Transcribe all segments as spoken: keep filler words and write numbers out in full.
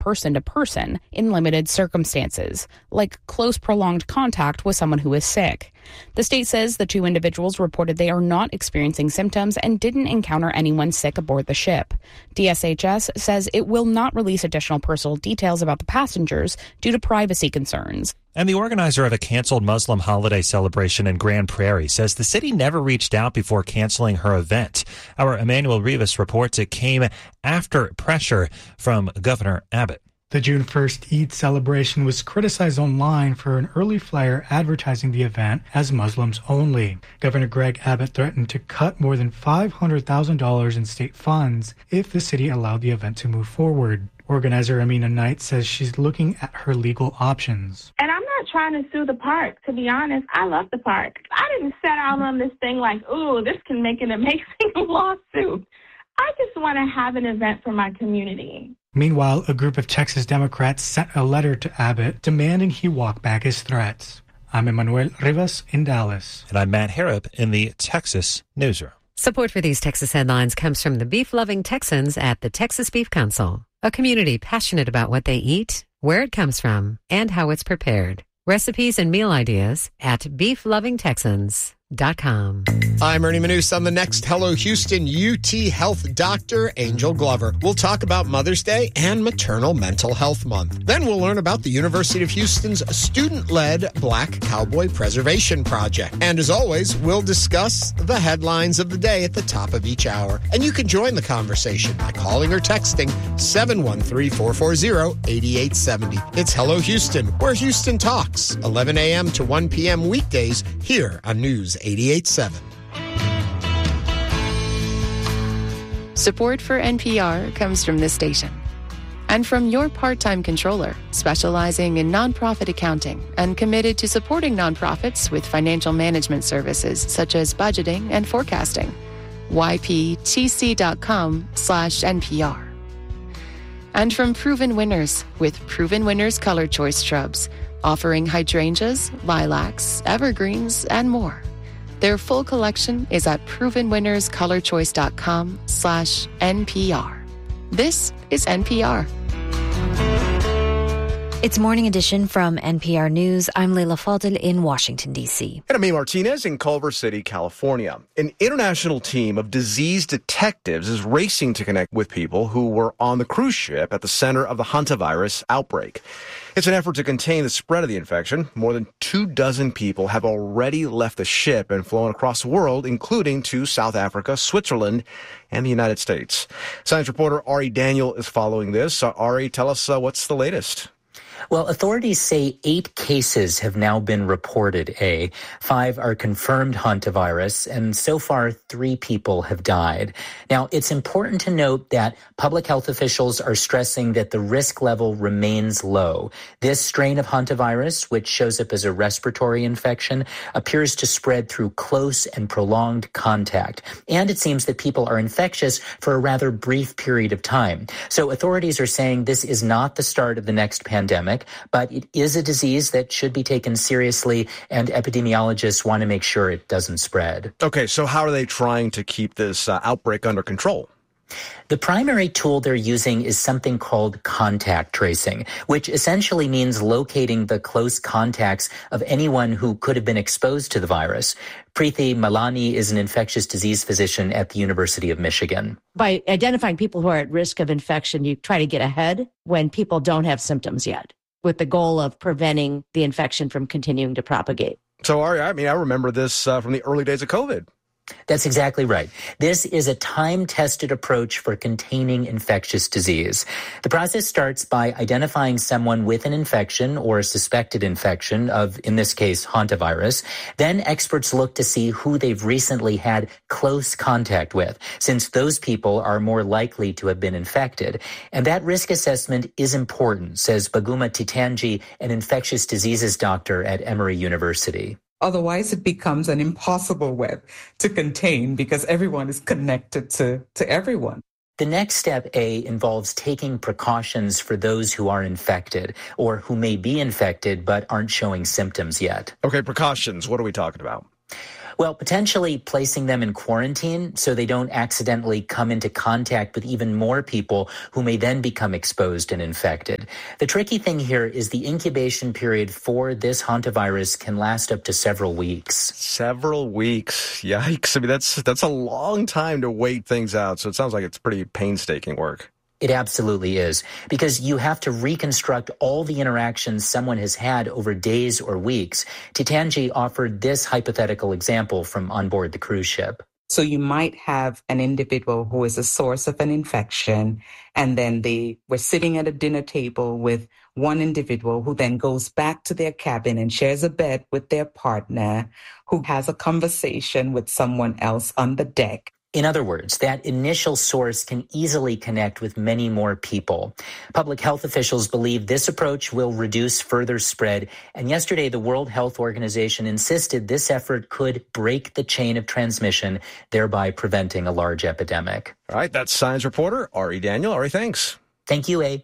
person to person in limited circumstances, like close prolonged contact with someone who is sick. The state says the two individuals reported they are not experiencing symptoms and didn't encounter anyone sick aboard the ship. D S H S says it will not release additional personal details about the passengers due to privacy concerns. And the organizer of a canceled Muslim holiday celebration in Grand Prairie says the city never reached out before canceling her event. Our Emmanuel Rivas reports it came after pressure from Governor Abbott. The June first Eid celebration was criticized online for an early flyer advertising the event as Muslims only. Governor Greg Abbott threatened to cut more than five hundred thousand dollars in state funds if the city allowed the event to move forward. Organizer Amina Knight says she's looking at her legal options. And I'm not trying to sue the park, to be honest. I love the park. I didn't set out on this thing like, ooh, this can make an amazing lawsuit. I just want to have an event for my community. Meanwhile, a group of Texas Democrats sent a letter to Abbott demanding he walk back his threats. I'm Emmanuel Rivas in Dallas. And I'm Matt Harrop in the Texas Newsroom. Support for these Texas headlines comes from the beef-loving Texans at the Texas Beef Council, a community passionate about what they eat, where it comes from, and how it's prepared. Recipes and meal ideas at beef loving texans dot com. I'm Ernie Manous. I'm the next Hello Houston U T Health Doctor, Angel Glover. We'll talk about Mother's Day and Maternal Mental Health Month. Then we'll learn about the University of Houston's student-led Black Cowboy Preservation Project. And as always, we'll discuss the headlines of the day at the top of each hour. And you can join the conversation by calling or texting seven one three, four four zero, eight eight seven zero. It's Hello Houston, where Houston talks, eleven a.m. to one p.m. weekdays here on News eighty-eight point seven. Support for N P R comes from this station and from your part-time controller, specializing in nonprofit accounting and committed to supporting nonprofits with financial management services such as budgeting and forecasting. Y P T C dot com slash N P R. And from Proven Winners with Proven Winners Color Choice Shrubs, offering hydrangeas, lilacs, evergreens, and more. Their full collection is at proven winners color choice dot com slash N P R. This is N P R. It's Morning Edition from N P R News. I'm Leila Fadel in Washington, D C. And I'm Amy Martinez in Culver City, California. An international team of disease detectives is racing to connect with people who were on the cruise ship at the center of the hantavirus outbreak. It's an effort to contain the spread of the infection. More than two dozen people have already left the ship and flown across the world, including to South Africa, Switzerland, and the United States. Science reporter Ari Daniel is following this. Uh, Ari, tell us uh, what's the latest? Well, authorities say eight cases have now been reported, A. Five are confirmed hantavirus, and so far three people have died. Now, it's important to note that public health officials are stressing that the risk level remains low. This strain of hantavirus, which shows up as a respiratory infection, appears to spread through close and prolonged contact. And it seems that people are infectious for a rather brief period of time. So authorities are saying this is not the start of the next pandemic. But it is a disease that should be taken seriously, and epidemiologists want to make sure it doesn't spread. Okay, so how are they trying to keep this uh, outbreak under control? The primary tool they're using is something called contact tracing, which essentially means locating the close contacts of anyone who could have been exposed to the virus. Preeti Malani is an infectious disease physician at the University of Michigan. By identifying people who are at risk of infection, you try to get ahead when people don't have symptoms yet, with the goal of preventing the infection from continuing to propagate. So, Ari, I mean, I remember this uh, from the early days of COVID. That's exactly right. This is a time-tested approach for containing infectious disease. The process starts by identifying someone with an infection or a suspected infection of, in this case, hantavirus. Then experts look to see who they've recently had close contact with, since those people are more likely to have been infected. And that risk assessment is important, says Baguma Titanji, an infectious diseases doctor at Emory University. Otherwise, it becomes an impossible web to contain because everyone is connected to, to everyone. The next step, A, involves taking precautions for those who are infected or who may be infected but aren't showing symptoms yet. Okay, precautions. What are we talking about? Well, potentially placing them in quarantine so they don't accidentally come into contact with even more people who may then become exposed and infected. The tricky thing here is the incubation period for this hantavirus can last up to several weeks. Several weeks. Yikes. I mean, that's that's a long time to wait things out. So it sounds like it's pretty painstaking work. It absolutely is, because you have to reconstruct all the interactions someone has had over days or weeks. Titanji offered this hypothetical example from on board the cruise ship. So you might have an individual who is a source of an infection, and then they were sitting at a dinner table with one individual who then goes back to their cabin and shares a bed with their partner, who has a conversation with someone else on the deck. In other words, that initial source can easily connect with many more people. Public health officials believe this approach will reduce further spread. And yesterday, the World Health Organization insisted this effort could break the chain of transmission, thereby preventing a large epidemic. All right, that's Science Reporter Ari Daniel. Ari, thanks. Thank you, Abe.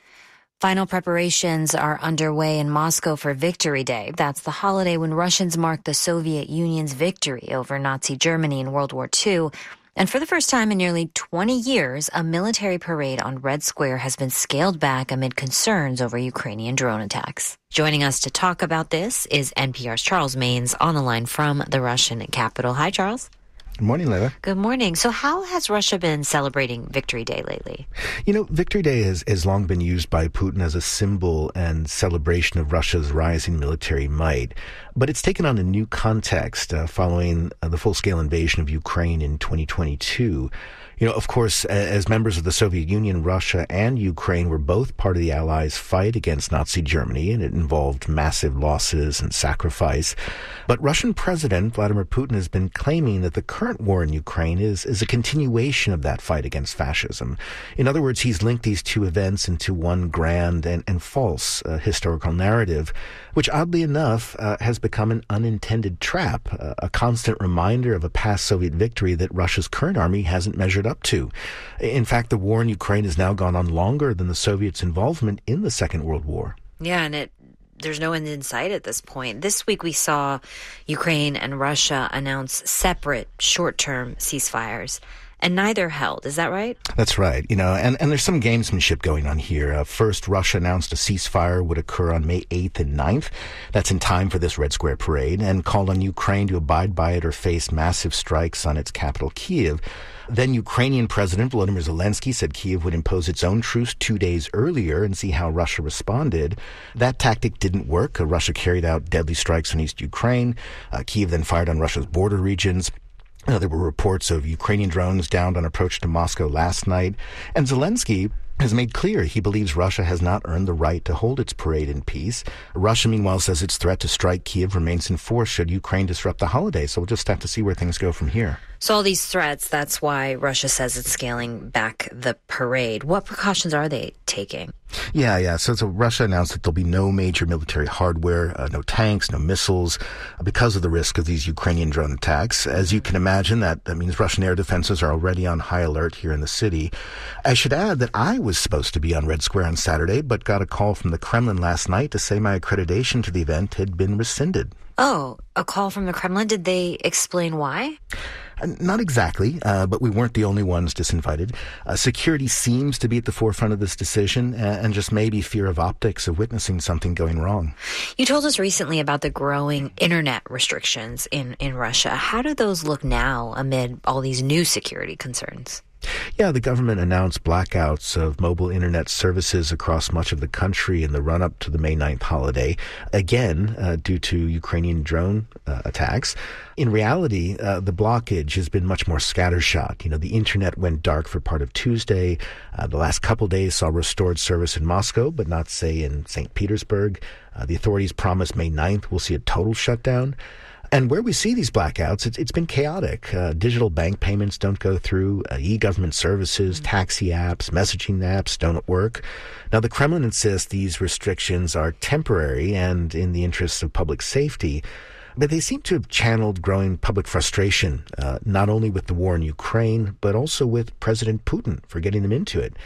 Final preparations are underway in Moscow for Victory Day. That's the holiday when Russians mark the Soviet Union's victory over Nazi Germany in World War Two. And for the first time in nearly twenty years, a military parade on Red Square has been scaled back amid concerns over Ukrainian drone attacks. Joining us to talk about this is N P R's Charles Maynes on the line from the Russian capital. Hi, Charles. Good morning, Leila. Good morning. So how has Russia been celebrating Victory Day lately? You know, Victory Day has, has long been used by Putin as a symbol and celebration of Russia's rising military might. But it's taken on a new context uh, following uh, the full-scale invasion of Ukraine in twenty twenty-two. You know, of course, as members of the Soviet Union, Russia and Ukraine were both part of the Allies' fight against Nazi Germany, and it involved massive losses and sacrifice. But Russian President Vladimir Putin has been claiming that the current war in Ukraine is, is a continuation of that fight against fascism. In other words, he's linked these two events into one grand and, and false uh, historical narrative, which oddly enough uh, has become an unintended trap, uh, a constant reminder of a past Soviet victory that Russia's current army hasn't measured up to. In fact, the war in Ukraine has now gone on longer than the Soviets' involvement in the Second World War. Yeah, and it there's no end in sight at this point. This week we saw Ukraine and Russia announce separate short-term ceasefires, and neither held. Is that right? That's right. You know, and, and there's some gamesmanship going on here. Uh, first, Russia announced a ceasefire would occur on May eighth and ninth. That's in time for this Red Square parade, and called on Ukraine to abide by it or face massive strikes on its capital, Kyiv. Then Ukrainian President Volodymyr Zelensky said Kyiv would impose its own truce two days earlier and see how Russia responded. That tactic didn't work. Uh, Russia carried out deadly strikes on East Ukraine. Uh, Kyiv then fired on Russia's border regions. Uh, there were reports of Ukrainian drones downed on approach to Moscow last night. And Zelensky has made clear he believes Russia has not earned the right to hold its parade in peace. Russia, meanwhile, says its threat to strike Kyiv remains in force should Ukraine disrupt the holiday. So we'll just have to see where things go from here. So all these threats, that's why Russia says it's scaling back the parade. What precautions are they taking? Yeah, yeah. So, so Russia announced that there'll be no major military hardware, uh, no tanks, no missiles, uh, because of the risk of these Ukrainian drone attacks. As you can imagine, that, that means Russian air defenses are already on high alert here in the city. I should add that I was supposed to be on Red Square on Saturday, but got a call from the Kremlin last night to say my accreditation to the event had been rescinded. Oh, a call from the Kremlin? Did they explain why? Not exactly, uh, but we weren't the only ones disinvited. Uh, security seems to be at the forefront of this decision, uh, and just maybe fear of optics of witnessing something going wrong. You told us recently about the growing internet restrictions in, in Russia. How do those look now amid all these new security concerns? Yeah, the government announced blackouts of mobile internet services across much of the country in the run-up to the May ninth holiday, again, uh, due to Ukrainian drone uh, attacks. In reality, uh, the blockage has been much more scattershot. You know, the internet went dark for part of Tuesday. Uh, the last couple days saw restored service in Moscow, but not, say, in Saint Petersburg. Uh, the authorities promised May ninth we'll see a total shutdown. And where we see these blackouts, it's, it's been chaotic. Uh, digital bank payments don't go through. Uh, e-government services, taxi apps, messaging apps don't work. Now, the Kremlin insists these restrictions are temporary and in the interests of public safety. But they seem to have channeled growing public frustration, uh, not only with the war in Ukraine, but also with President Putin for getting them into it.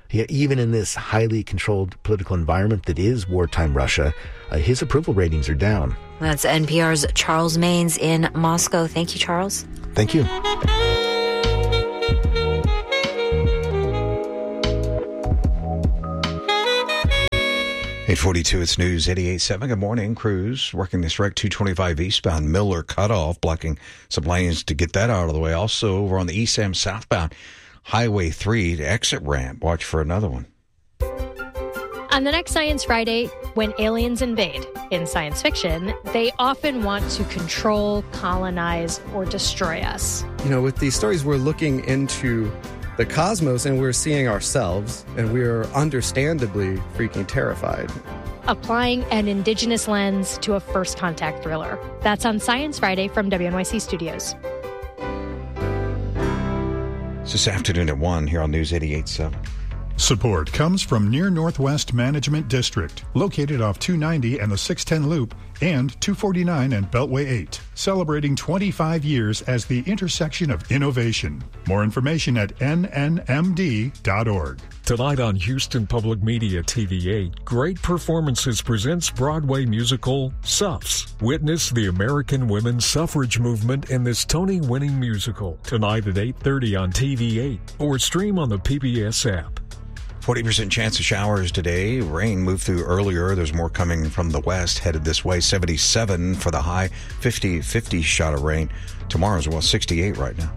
Yeah, even in this highly controlled political environment that is wartime Russia, uh, his approval ratings are down. That's N P R's Charles Maynes in Moscow. Thank you, Charles. Thank you. eight forty-two, it's News eighty-eight point seven. Good morning. Crews working this wreck two twenty-five eastbound Miller cutoff, blocking some lanes to get that out of the way. Also, over on the East Sam southbound Highway three to exit ramp. Watch for another one. On the next Science Friday, when aliens invade in science fiction, they often want to control, colonize, or destroy us. You know, with these stories, we're looking into the cosmos and we're seeing ourselves, and we're understandably freaking terrified. Applying an indigenous lens to a first contact thriller. That's on Science Friday from W N Y C Studios. It's this afternoon at one here on News eighty-eight point seven. Support comes from Near Northwest Management District, located off two ninety and the six ten Loop and two forty-nine and Beltway eight, celebrating twenty-five years as the intersection of innovation. More information at N N M D dot org. Tonight on Houston Public Media T V eight, Great Performances presents Broadway musical Suffs. Witness the American women's suffrage movement in this Tony-winning musical. Tonight at eight thirty on T V eight or stream on the P B S app. forty percent chance of showers today. Rain moved through earlier. There's more coming from the west, headed this way. seventy-seven for the high, fifty, fifty shot of rain. Tomorrow's, well, sixty-eight right now.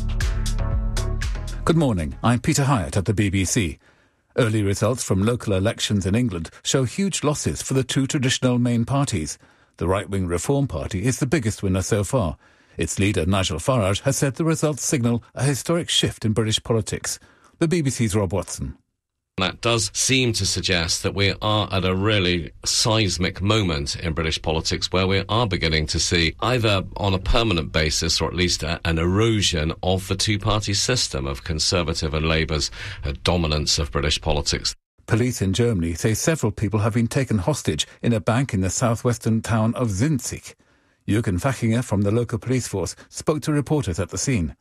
Good morning. I'm Peter Hyatt at the B B C. Early results from local elections in England show huge losses for the two traditional main parties. The right-wing Reform Party is the biggest winner so far. Its leader, Nigel Farage, has said the results signal a historic shift in British politics. The B B C's Rob Watson. That does seem to suggest that we are at a really seismic moment in British politics where we are beginning to see, either on a permanent basis or at least a, an erosion of the two-party system of Conservative and Labour's uh, dominance of British politics. Police in Germany say several people have been taken hostage in a bank in the southwestern town of Sinzig. Jürgen Fachinger from the local police force spoke to reporters at the scene.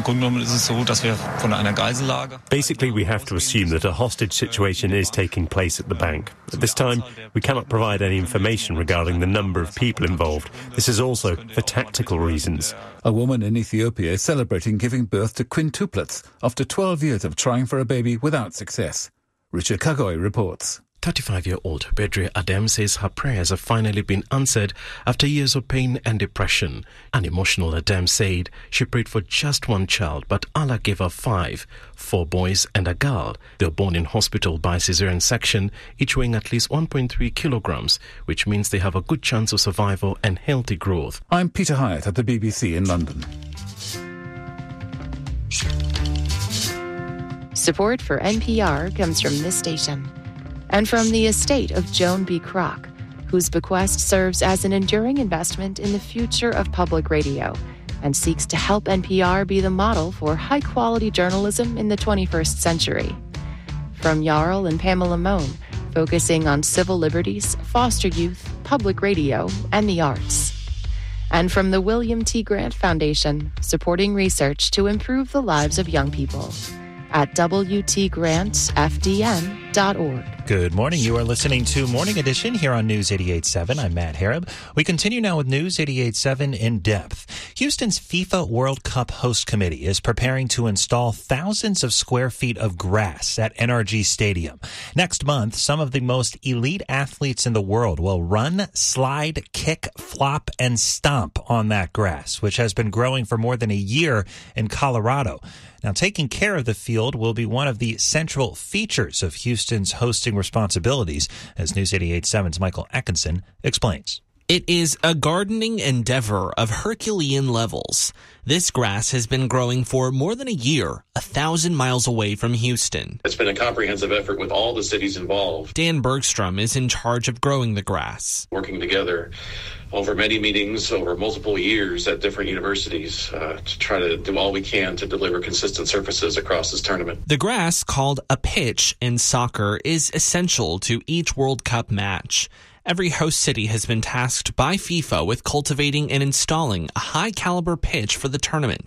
Basically, we have to assume that a hostage situation is taking place at the bank. At this time, we cannot provide any information regarding the number of people involved. This is also for tactical reasons. A woman in Ethiopia is celebrating giving birth to quintuplets after twelve years of trying for a baby without success. Richard Kagoy reports. thirty-five-year-old Bedri Adem says her prayers have finally been answered after years of pain and depression. An emotional Adem said she prayed for just one child, but Allah gave her five, four boys and a girl. They were born in hospital by cesarean section, each weighing at least one point three kilograms, which means they have a good chance of survival and healthy growth. I'm Peter Hyatt at the B B C in London. Support for N P R comes from this station and from the estate of Joan B. Kroc, whose bequest serves as an enduring investment in the future of public radio and seeks to help N P R be the model for high-quality journalism in the twenty-first century. From Jarl and Pamela Mohn, focusing on civil liberties, foster youth, public radio, and the arts. And from the William T. Grant Foundation, supporting research to improve the lives of young people at W T grant F D N dot org. Good morning. You are listening to Morning Edition here on News eighty-eight point seven. I'm Matt Harab. We continue now with News eighty-eight point seven in depth. Houston's FIFA World Cup host committee is preparing to install thousands of square feet of grass at N R G Stadium. Next month, some of the most elite athletes in the world will run, slide, kick, flop, and stomp on that grass, which has been growing for more than a year in Colorado. Now, taking care of the field will be one of the central features of Houston's hosting responsibilities, as News eighty-eight point seven's Michael Atkinson explains. It is a gardening endeavor of Herculean levels. This grass has been growing for more than a year, a thousand miles away from Houston. It's been a comprehensive effort with all the cities involved. Dan Bergstrom is in charge of growing the grass. Working together over many meetings over multiple years at different universities uh, to try to do all we can to deliver consistent surfaces across this tournament. The grass, called a pitch in soccer, is essential to each World Cup match. Every host city has been tasked by FIFA with cultivating and installing a high-caliber pitch for the tournament.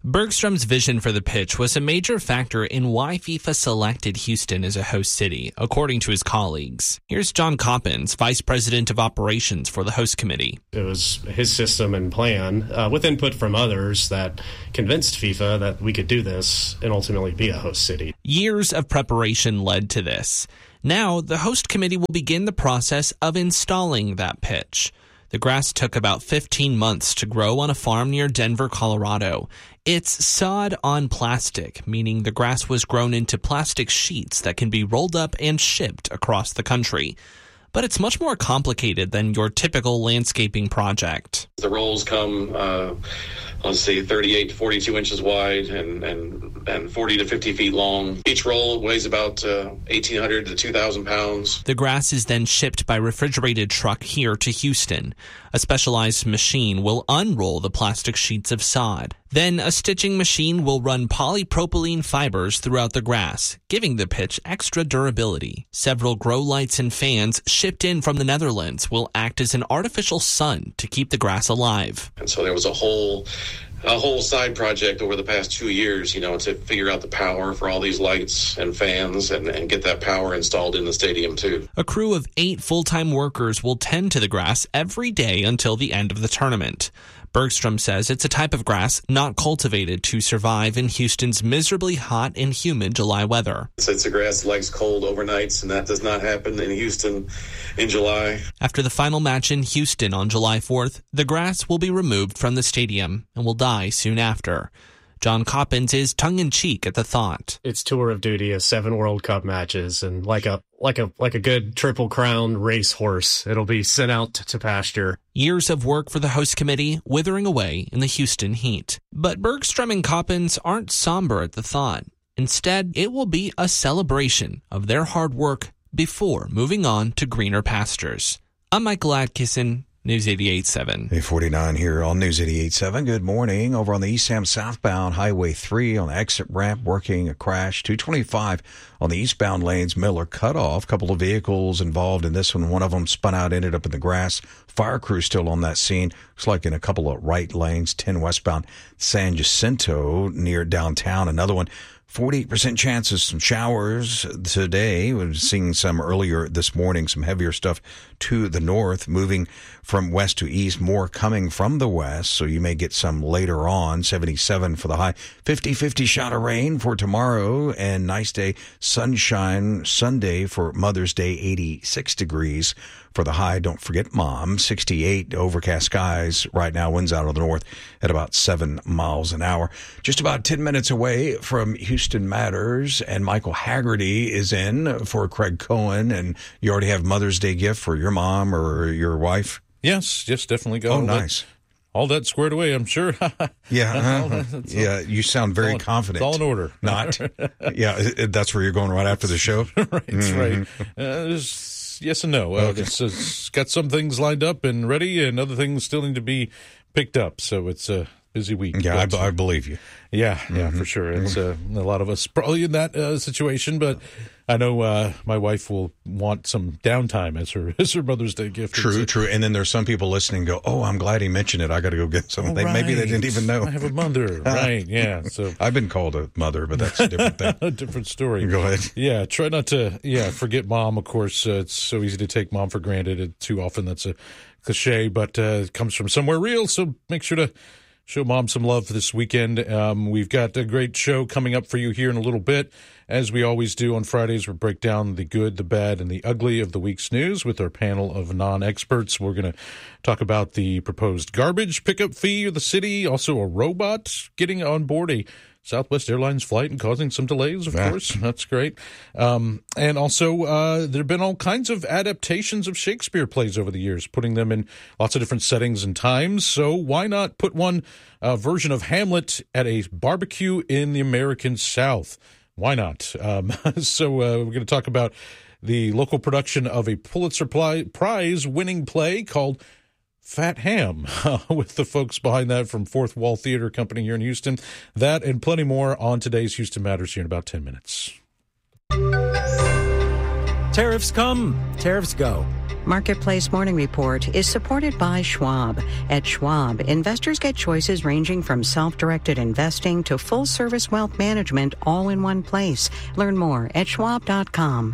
Bergstrom's vision for the pitch was a major factor in why FIFA selected Houston as a host city, according to his colleagues. Here's John Coppins, Vice President of Operations for the host committee. It was his system and plan, uh, with input from others, that convinced FIFA that we could do this and ultimately be a host city. Years of preparation led to this. Now, the host committee will begin the process of installing that pitch. The grass took about fifteen months to grow on a farm near Denver, Colorado. It's sod on plastic, meaning the grass was grown into plastic sheets that can be rolled up and shipped across the country. But it's much more complicated than your typical landscaping project. The rolls come, uh, let's see, thirty-eight to forty-two inches wide and, and, and forty to fifty feet long. Each roll weighs about uh, eighteen hundred to two thousand pounds. The grass is then shipped by refrigerated truck here to Houston. A specialized machine will unroll the plastic sheets of sod. Then a stitching machine will run polypropylene fibers throughout the grass, giving the pitch extra durability. Several grow lights and fans shipped in from the Netherlands will act as an artificial sun to keep the grass alive. And so there was a whole a whole side project over the past two years, you know, to figure out the power for all these lights and fans and, and get that power installed in the stadium, too. A crew of eight full-time workers will tend to the grass every day until the end of the tournament. Bergstrom says it's a type of grass not cultivated to survive in Houston's miserably hot and humid July weather. It's, it's a grass that likes cold overnights, and that does not happen in Houston in July. After the final match in Houston on July fourth, the grass will be removed from the stadium and will die soon after. John Coppins is tongue-in-cheek at the thought. Its tour of duty is seven World Cup matches, and like a like a like a good Triple Crown racehorse, it'll be sent out to pasture. Years of work for the host committee withering away in the Houston heat. But Bergstrom and Coppins aren't somber at the thought. Instead, it will be a celebration of their hard work before moving on to greener pastures. I'm Michael Atkinson, News eighty-eight point seven. eight forty-nine here on News eighty-eight point seven. Good morning. Over on the East Sam southbound Highway three on the exit ramp, working a crash. two twenty-five on the eastbound lanes, Miller cutoff. A couple of vehicles involved in this one. One of them spun out, ended up in the grass. Fire crew still on that scene. Looks like in a couple of right lanes, ten westbound San Jacinto near downtown. Another one. forty-eight percent chance of some showers today. We're seeing some earlier this morning, some heavier stuff to the north, moving from west to east, more coming from the west. So you may get some later on. seventy-seven for the high. fifty fifty shot of rain for tomorrow, and nice day, sunshine Sunday for Mother's Day, eighty-six degrees for the high. Don't forget Mom, sixty-eight, overcast skies right now, winds out of the north at about seven miles an hour. Just about ten minutes away from Houston Matters, and Michael Haggerty is in for Craig Cohen, and you already have Mother's Day gift for your mom or your wife? Yes, yes, definitely go. Oh, nice. That, all that squared away, I'm sure. yeah, uh, yeah. You sound very all, confident. It's all in order. Not. Yeah, that's where you're going right after the show? right, mm-hmm. right. Uh, yes and no. Uh, okay. it's, it's got some things lined up and ready, and other things still need to be picked up. So it's a busy week. Yeah, but, I, I believe you. Yeah, yeah, mm-hmm. for sure. It's uh, a lot of us probably in that uh, situation, but I know uh, my wife will want some downtime as her as her Mother's Day gift. True, true. And then there's some people listening go, "Oh, I'm glad he mentioned it. I got to go get some." Oh, they, right. Maybe they didn't even know. I have a mother, right? Yeah. So I've been called a mother, but that's a different thing. A different story. Go ahead. Yeah, try not to. Yeah, forget mom. Of course, uh, it's so easy to take mom for granted. It, too often that's a cliche, but uh, it comes from somewhere real. So make sure to show mom some love this weekend. Um, we've got a great show coming up for you here in a little bit. As we always do on Fridays, we break down the good, the bad, and the ugly of the week's news with our panel of non-experts. We're going to talk about the proposed garbage pickup fee of the city, also a robot getting on board a Southwest Airlines flight and causing some delays, of yeah. course. That's great. Um, and also, uh, there have been all kinds of adaptations of Shakespeare plays over the years, putting them in lots of different settings and times. So why not put one uh, version of Hamlet at a barbecue in the American South? Why not? Um, so uh, we're going to talk about the local production of a Pulitzer Prize-winning play called Fat Ham, uh, with the folks behind that from Fourth Wall Theater Company here in Houston. That and plenty more on today's Houston Matters here in about ten minutes. Tariffs come, tariffs go. Marketplace Morning Report is supported by Schwab. At Schwab, investors get choices ranging from self-directed investing to full-service wealth management all in one place. Learn more at schwab dot com.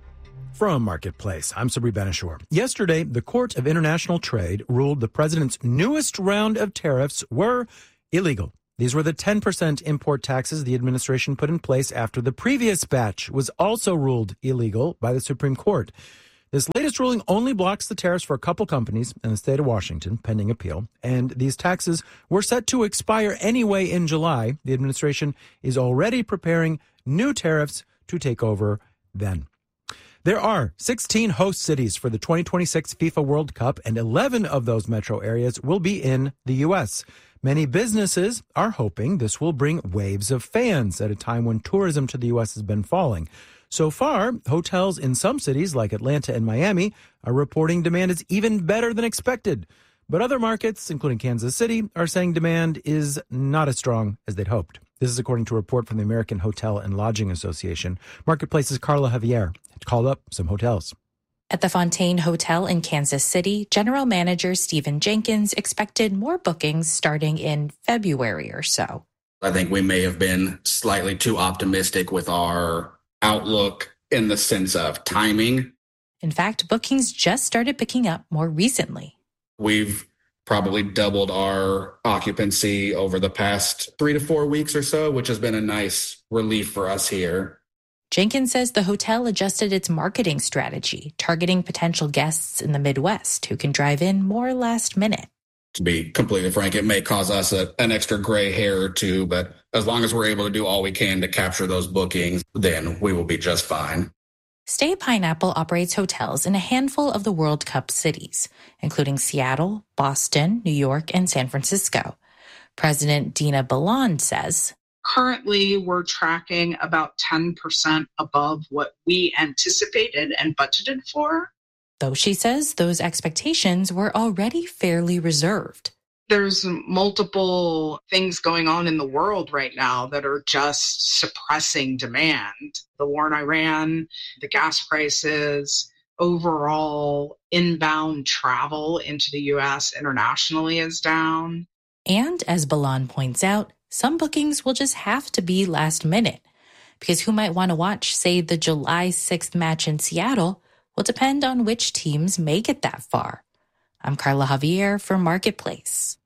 From Marketplace, I'm Sabri Benishore. Yesterday, the Court of International Trade ruled the president's newest round of tariffs were illegal. These were the ten percent import taxes the administration put in place after the previous batch was also ruled illegal by the Supreme Court. This latest ruling only blocks the tariffs for a couple companies in the state of Washington, pending appeal, and these taxes were set to expire anyway in July. The administration is already preparing new tariffs to take over then. There are sixteen host cities for the twenty twenty-six FIFA World Cup, and eleven of those metro areas will be in the U S. Many businesses are hoping this will bring waves of fans at a time when tourism to the U S has been falling. So far, hotels in some cities like Atlanta and Miami are reporting demand is even better than expected. But other markets, including Kansas City, are saying demand is not as strong as they'd hoped. This is according to a report from the American Hotel and Lodging Association. Marketplace's Carla Javier called up some hotels. At the Fontaine Hotel in Kansas City, General Manager Stephen Jenkins expected more bookings starting in February or so. I think we may have been slightly too optimistic with our outlook in the sense of timing. In fact, bookings just started picking up more recently. We've probably doubled our occupancy over the past three to four weeks or so, which has been a nice relief for us here. Jenkins says the hotel adjusted its marketing strategy, targeting potential guests in the Midwest who can drive in more last minute. To be completely frank, it may cause us a, an extra gray hair or two, but as long as we're able to do all we can to capture those bookings, then we will be just fine. Stay Pineapple operates hotels in a handful of the World Cup cities, including Seattle, Boston, New York, and San Francisco. President Dina Balland says, currently, we're tracking about ten percent above what we anticipated and budgeted for. Though she says those expectations were already fairly reserved. There's multiple things going on in the world right now that are just suppressing demand. The war in Iran, the gas prices, overall inbound travel into the U S internationally is down. And as Balland points out, some bookings will just have to be last minute. Because who might want to watch, say, the July sixth match in Seattle will depend on which teams make it that far. I'm Carla Javier for Marketplace.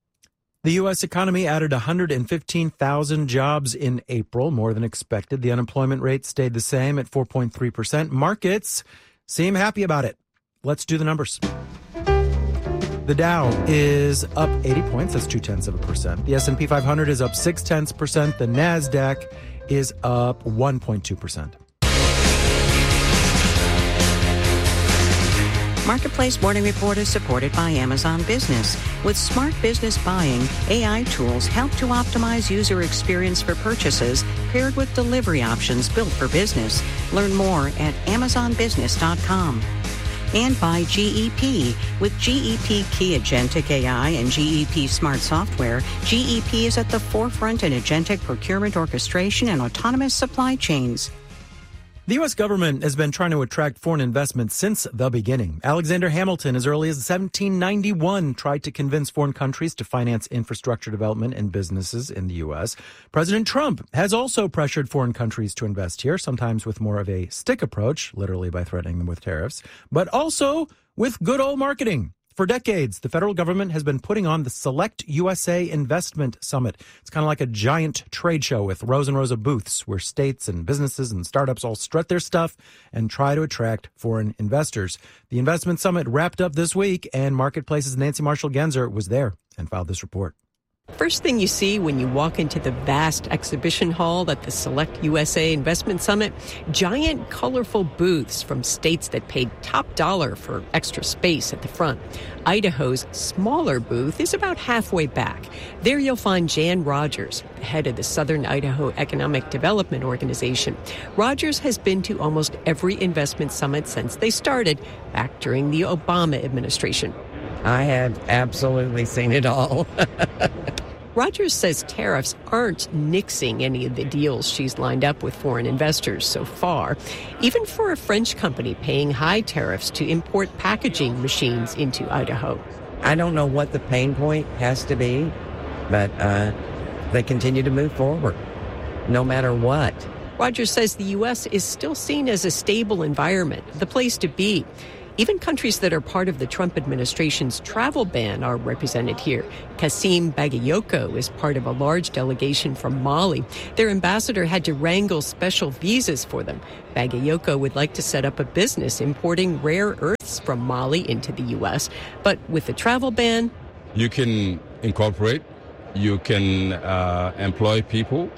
The U S economy added one hundred fifteen thousand jobs in April, more than expected. The unemployment rate stayed the same at four point three percent. Markets seem happy about it. Let's do the numbers. The Dow is up eighty points. That's two-tenths of a percent. The S and P five hundred is up six-tenths percent. The NASDAQ is up one point two percent. Marketplace Morning Report is supported by Amazon Business. With smart business buying, A I tools help to optimize user experience for purchases paired with delivery options built for business. Learn more at amazon business dot com. And by G E P. With G E P Key Agentic A I and G E P Smart Software, G E P is at the forefront in agentic procurement orchestration and autonomous supply chains. The U S government has been trying to attract foreign investment since the beginning. Alexander Hamilton, as early as seventeen ninety-one, tried to convince foreign countries to finance infrastructure development and businesses in the U S. President Trump has also pressured foreign countries to invest here, sometimes with more of a stick approach, literally by threatening them with tariffs, but also with good old marketing. For decades, the federal government has been putting on the Select U S A Investment Summit. It's kind of like a giant trade show with rows and rows of booths where states and businesses and startups all strut their stuff and try to attract foreign investors. The Investment Summit wrapped up this week, and Marketplace's Nancy Marshall-Genzer was there and filed this report. First thing you see when you walk into the vast exhibition hall at the Select U S A Investment Summit, giant colorful booths from states that paid top dollar for extra space at the front. Idaho's smaller booth is about halfway back. There you'll find Jan Rogers, the head of the Southern Idaho Economic Development Organization. Rogers has been to almost every investment summit since they started, back during the Obama administration. I have absolutely seen it all. Rogers says tariffs aren't nixing any of the deals she's lined up with foreign investors so far, even for a French company paying high tariffs to import packaging machines into Idaho. I don't know what the pain point has to be, but uh, they continue to move forward, no matter what. Rogers says the U S is still seen as a stable environment, the place to be. Even countries that are part of the Trump administration's travel ban are represented here. Kassim Bagayoko is part of a large delegation from Mali. Their ambassador had to wrangle special visas for them. Bagayoko would like to set up a business importing rare earths from Mali into the U S. But with the travel ban, you can incorporate, you can uh, employ people,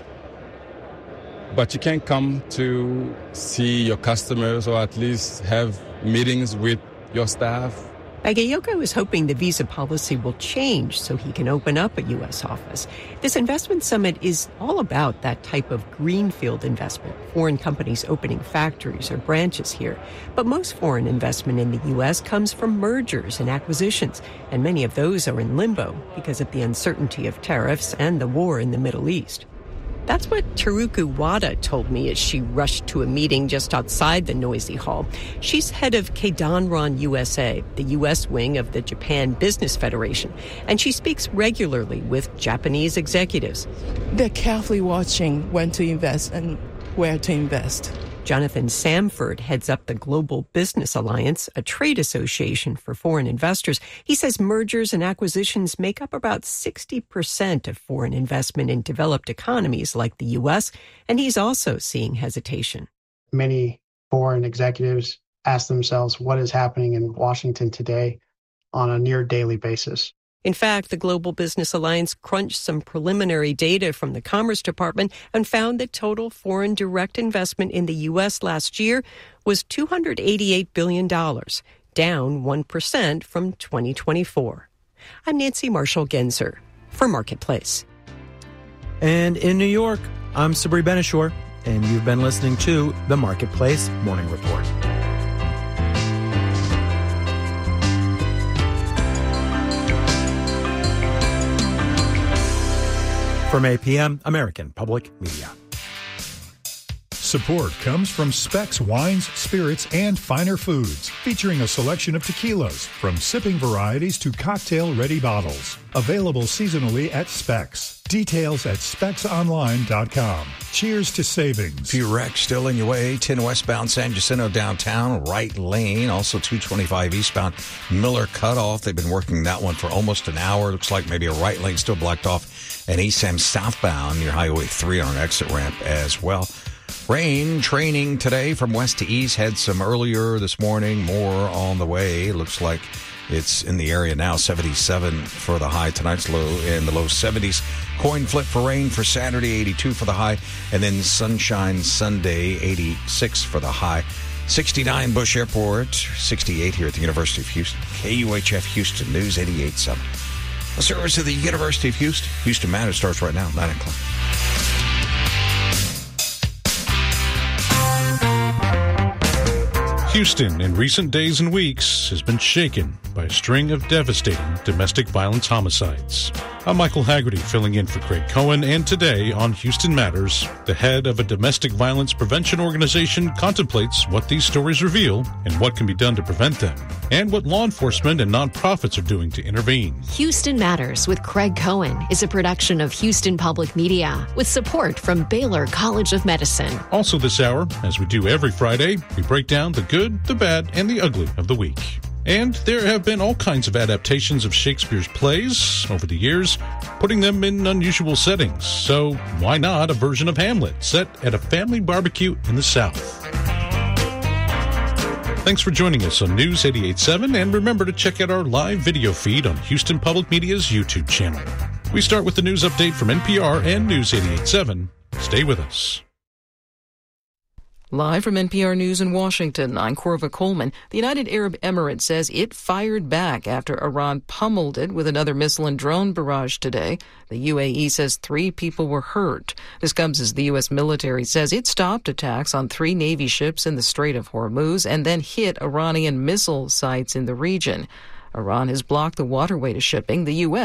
but you can't come to see your customers or at least have meetings with your staff. Bagayoko is hoping the visa policy will change so he can open up a U S office. This investment summit is all about that type of greenfield investment, foreign companies opening factories or branches here. But most foreign investment in the U S comes from mergers and acquisitions, and many of those are in limbo because of the uncertainty of tariffs and the war in the Middle East. That's what Teruku Wada told me as she rushed to a meeting just outside the noisy hall. She's head of Keidanron U S A, the U S wing of the Japan Business Federation, and she speaks regularly with Japanese executives. They're carefully watching when to invest and where to invest. Jonathan Samford heads up the Global Business Alliance, a trade association for foreign investors. He says mergers and acquisitions make up about sixty percent of foreign investment in developed economies like the U S, and he's also seeing hesitation. Many foreign executives ask themselves what is happening in Washington today on a near daily basis. In fact, the Global Business Alliance crunched some preliminary data from the Commerce Department and found that total foreign direct investment in the U S last year was two hundred eighty-eight billion dollars, down one percent from twenty twenty-four. I'm Nancy Marshall-Genzer for Marketplace. And in New York, I'm Sabri Benishore, and you've been listening to the Marketplace Morning Report. From A P M, American Public Media. Support comes from Specs Wines, Spirits, and Finer Foods, featuring a selection of tequilas, from sipping varieties to cocktail-ready bottles. Available seasonally at Specs. Details at specs online dot com. Cheers to savings. Few wrecks still in your way. ten westbound San Jacinto downtown, right lane. Also two twenty-five eastbound Miller Cutoff. They've been working that one for almost an hour. Looks like maybe a right lane still blocked off. And East Sam southbound near Highway three on an exit ramp as well. Rain training today from west to east. Had some earlier this morning, more on the way. Looks like it's in the area now. seventy-seven for the high. Tonight's low in the low seventies. Coin flip for rain for Saturday, eighty-two for the high. And then sunshine Sunday, eighty-six for the high. sixty-nine Bush Airport, sixty-eight here at the University of Houston. K U H F Houston News eighty-eight point seven. A service of the University of Houston. Houston Matters starts right now, nine o'clock. Houston, in recent days and weeks, has been shaken by a string of devastating domestic violence homicides. I'm Michael Haggerty, filling in for Craig Cohen, and today on Houston Matters, the head of a domestic violence prevention organization contemplates what these stories reveal and what can be done to prevent them, and what law enforcement and nonprofits are doing to intervene. Houston Matters with Craig Cohen is a production of Houston Public Media with support from Baylor College of Medicine. Also this hour, as we do every Friday, we break down the good, the bad, and the ugly of the week. And there have been all kinds of adaptations of Shakespeare's plays over the years, putting them in unusual settings. So why not a version of Hamlet set at a family barbecue in the South? Thanks for joining us on News eighty-eight point seven, and remember to check out our live video feed on Houston Public Media's YouTube channel. We start with the news update from N P R and News eighty-eight point seven. Stay with us. Live from N P R News in Washington, I'm Corva Coleman. The United Arab Emirates says it fired back after Iran pummeled it with another missile and drone barrage today. The U A E says three people were hurt. This comes as the U S military says it stopped attacks on three Navy ships in the Strait of Hormuz and then hit Iranian missile sites in the region. Iran has blocked the waterway to shipping. The U S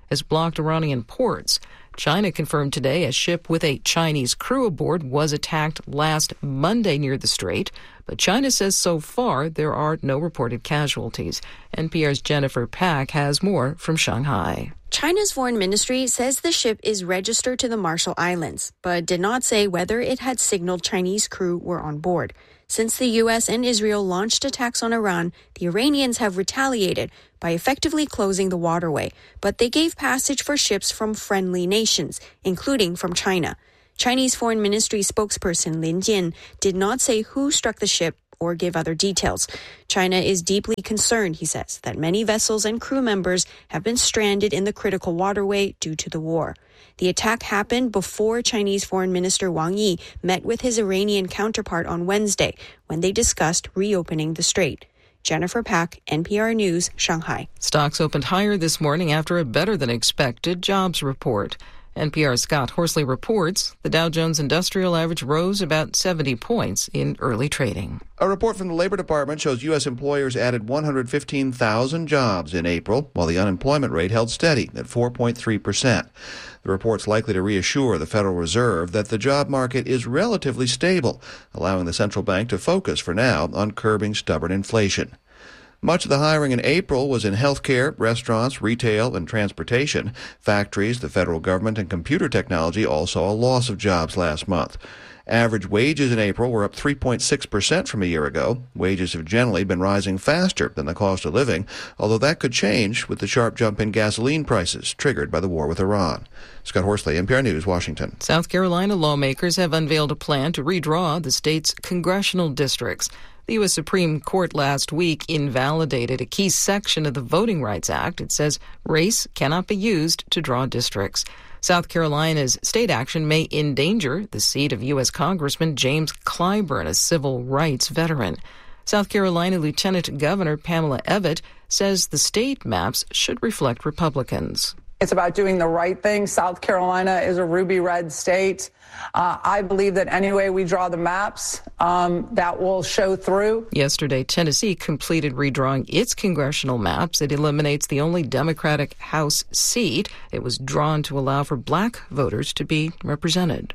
has blocked Iranian ports. China confirmed today a ship with a Chinese crew aboard was attacked last Monday near the strait, but China says so far there are no reported casualties. N P R's Jennifer Pack has more from Shanghai. China's foreign ministry says the ship is registered to the Marshall Islands, but did not say whether it had signaled Chinese crew were on board. Since the U S and Israel launched attacks on Iran, the Iranians have retaliated by effectively closing the waterway, but they gave passage for ships from friendly nations, including from China. Chinese Foreign Ministry spokesperson Lin Jian did not say who struck the ship or give other details. China is deeply concerned, he says, that many vessels and crew members have been stranded in the critical waterway due to the war. The attack happened before Chinese Foreign Minister Wang Yi met with his Iranian counterpart on Wednesday when they discussed reopening the strait. Jennifer Pack, N P R News, Shanghai. Stocks opened higher this morning after a better-than-expected jobs report. N P R's Scott Horsley reports the Dow Jones Industrial Average rose about seventy points in early trading. A report from the Labor Department shows U S employers added one hundred fifteen thousand jobs in April, while the unemployment rate held steady at four point three percent. The report's likely to reassure the Federal Reserve that the job market is relatively stable, allowing the central bank to focus for now on curbing stubborn inflation. Much of the hiring in April was in healthcare, restaurants, retail, and transportation. Factories, the federal government, and computer technology all saw a loss of jobs last month. Average wages in April were up three point six percent from a year ago. Wages have generally been rising faster than the cost of living, although that could change with the sharp jump in gasoline prices triggered by the war with Iran. Scott Horsley, N P R News, Washington. South Carolina lawmakers have unveiled a plan to redraw the state's congressional districts. The U S Supreme Court last week invalidated a key section of the Voting Rights Act. It says race cannot be used to draw districts. South Carolina's state action may endanger the seat of U S Congressman James Clyburn, a civil rights veteran. South Carolina Lieutenant Governor Pamela Evette says the state maps should reflect Republicans. It's about doing the right thing. South Carolina is a ruby red state. Uh, I believe that any way we draw the maps, um, that will show through. Yesterday, Tennessee completed redrawing its congressional maps. It eliminates the only Democratic House seat. It was drawn to allow for black voters to be represented.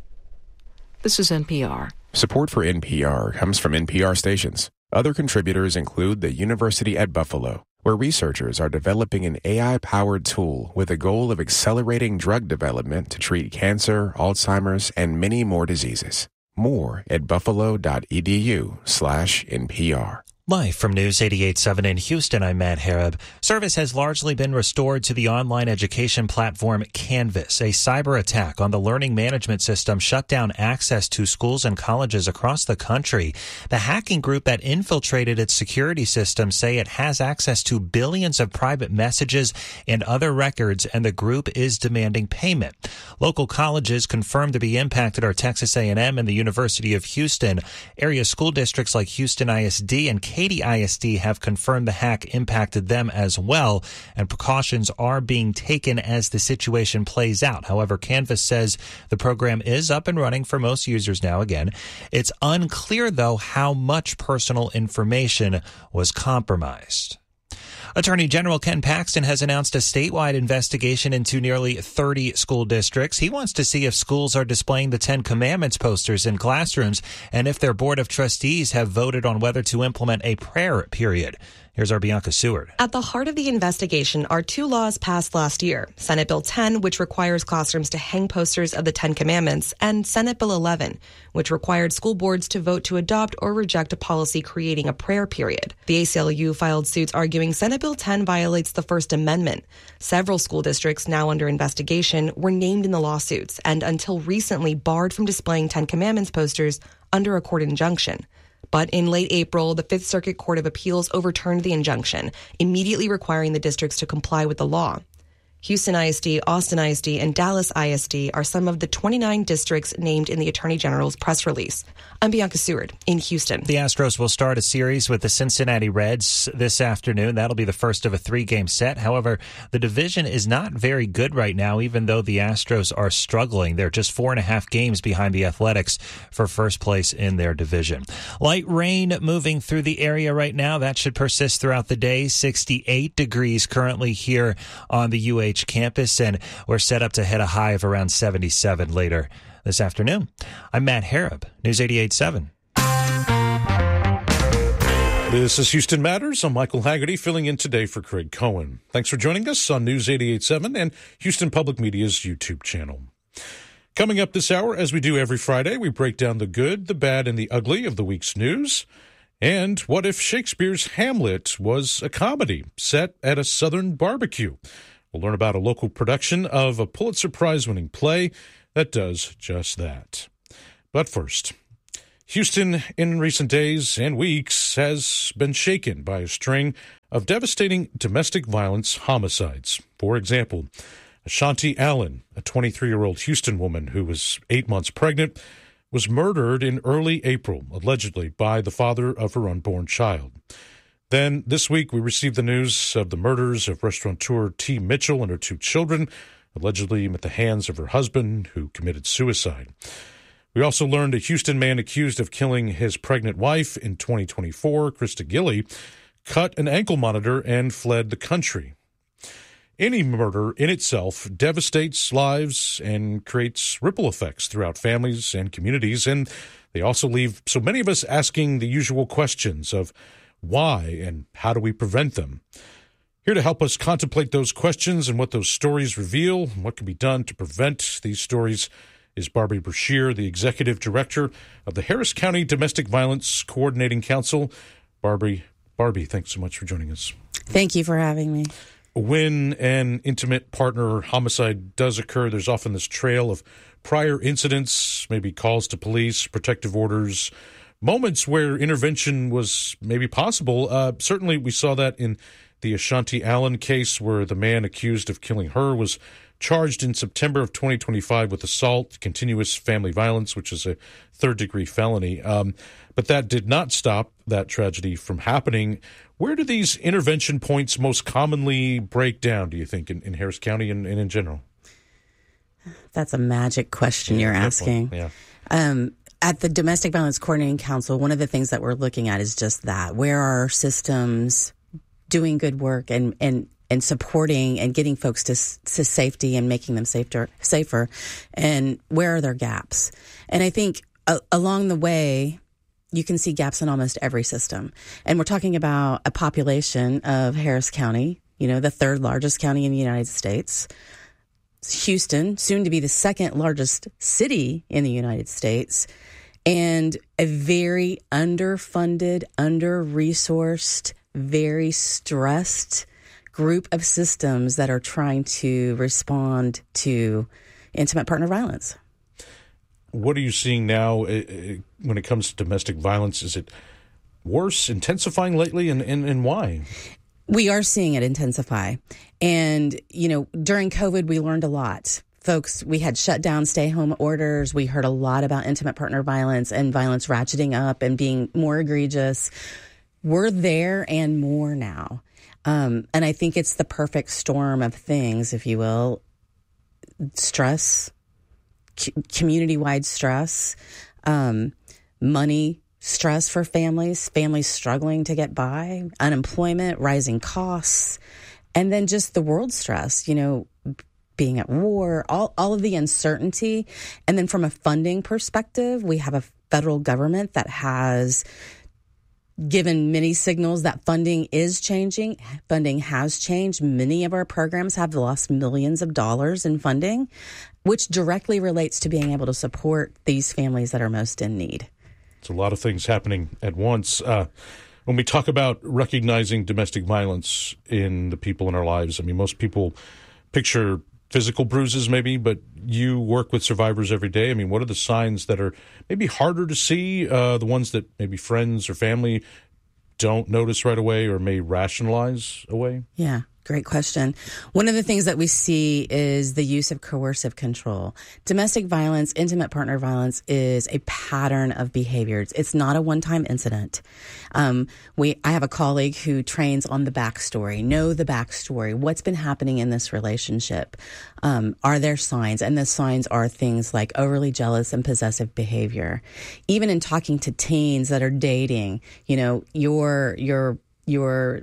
This is N P R. Support for N P R comes from N P R stations. Other contributors include the University at Buffalo, where researchers are developing an A I-powered tool with the goal of accelerating drug development to treat cancer, Alzheimer's, and many more diseases. More at buffalo.edu slash NPR. Live from News eighty-eight point seven in Houston, I'm Matt Harab. Service has largely been restored to the online education platform Canvas. A cyber attack on the learning management system shut down access to schools and colleges across the country. The hacking group that infiltrated its security system say it has access to billions of private messages and other records, and the group is demanding payment. Local colleges confirmed to be impacted are Texas A and M and the University of Houston. Area school districts like Houston I S D and Katy I S D have confirmed the hack impacted them as well, and precautions are being taken as the situation plays out. However, Canvas says the program is up and running for most users now again. It's unclear, though, how much personal information was compromised. Attorney General Ken Paxton has announced a statewide investigation into nearly thirty school districts. He wants to see if schools are displaying the Ten Commandments posters in classrooms and if their board of trustees have voted on whether to implement a prayer period. Here's our Bianca Seward. At the heart of the investigation are two laws passed last year. Senate Bill ten, which requires classrooms to hang posters of the Ten Commandments, and Senate Bill eleven, which required school boards to vote to adopt or reject a policy creating a prayer period. The A C L U filed suits arguing Senate Bill ten violates the First Amendment. Several school districts now under investigation were named in the lawsuits and until recently barred from displaying Ten Commandments posters under a court injunction. But in late April, the Fifth Circuit Court of Appeals overturned the injunction, immediately requiring the districts to comply with the law. Houston I S D, Austin I S D, and Dallas I S D are some of the twenty-nine districts named in the Attorney General's press release. I'm Bianca Seward in Houston. The Astros will start a series with the Cincinnati Reds this afternoon. That'll be the first of a three-game set. However, the division is not very good right now, even though the Astros are struggling. They're just four and a half games behind the Athletics for first place in their division. Light rain moving through the area right now. That should persist throughout the day. sixty-eight degrees currently here on the U A H campus, and we're set up to hit a high of around seventy-seven later this afternoon. I'm Matt Harrop, News eighty-eight point seven. This is Houston Matters. I'm Michael Haggerty, filling in today for Craig Cohen. Thanks for joining us on News eighty-eight point seven and Houston Public Media's YouTube channel. Coming up this hour, as we do every Friday, we break down the good, the bad, and the ugly of the week's news. And what if Shakespeare's Hamlet was a comedy set at a Southern barbecue? We'll learn about a local production of a Pulitzer Prize-winning play that does just that. But first, Houston in recent days and weeks has been shaken by a string of devastating domestic violence homicides. For example, Ashanti Allen, a twenty-three-year-old Houston woman who was eight months pregnant, was murdered in early April, allegedly by the father of her unborn child. Then this week we received the news of the murders of restaurateur T. Mitchell and her two children, allegedly at the hands of her husband, who committed suicide. We also learned a Houston man accused of killing his pregnant wife in twenty twenty-four, Krista Gilley, cut an ankle monitor and fled the country. Any murder in itself devastates lives and creates ripple effects throughout families and communities, and they also leave so many of us asking the usual questions of why and how do we prevent them. Here to help us contemplate those questions and what those stories reveal and what can be done to prevent these stories is Barbie Brashear, the Executive Director of the Harris County Domestic Violence Coordinating Council. Barbie, Barbie, thanks so much for joining us. Thank you for having me. When an intimate partner homicide does occur, there's often this trail of prior incidents, maybe calls to police, protective orders, moments where intervention was maybe possible. Uh, certainly we saw that in the Ashanti Allen case, where the man accused of killing her was charged in September of twenty twenty-five with assault, continuous family violence, which is a third-degree felony. Um, but that did not stop that tragedy from happening. Where do these intervention points most commonly break down, do you think, in, in Harris County and, and in general? That's a magic question yeah, you're asking. Yeah. Um, at the Domestic Violence Coordinating Council, one of the things that we're looking at is just that. Where are our systems doing good work and, and, and supporting and getting folks to, to safety and making them safer, safer? And where are their gaps? And I think uh, along the way, you can see gaps in almost every system. And we're talking about a population of Harris County, you know, the third largest county in the United States. Houston, soon to be the second largest city in the United States, and a very underfunded, under-resourced, very stressed group of systems that are trying to respond to intimate partner violence. What are you seeing now uh, when it comes to domestic violence? Is it worse, intensifying lately, and, and, and why? We are seeing it intensify. And, you know, during COVID, we learned a lot. Folks, we had shut down stay-home orders. We heard a lot about intimate partner violence and violence ratcheting up and being more egregious. We're there and more now. Um, and I think it's the perfect storm of things, if you will. Stress, community-wide stress, um, money stress for families, families struggling to get by, unemployment, rising costs, and then just the world stress, you know, being at war, all, all of the uncertainty. And then from a funding perspective, we have a federal government that has given many signals that funding is changing. Funding has changed. Many of our programs have lost millions of dollars in funding, which directly relates to being able to support these families that are most in need. It's a lot of things happening at once. Uh, when we talk about recognizing domestic violence in the people in our lives, I mean, most people picture physical bruises maybe, but you work with survivors every day. I mean, what are the signs that are maybe harder to see, uh, the ones that maybe friends or family don't notice right away or may rationalize away? Yeah. Great question. One of the things that we see is the use of coercive control. Domestic violence, intimate partner violence is a pattern of behaviors. It's not a one-time incident. Um, we, I have a colleague who trains on the backstory, know the backstory, what's been happening in this relationship. Um, are there signs? And the signs are things like overly jealous and possessive behavior. Even in talking to teens that are dating, you know, your, your, your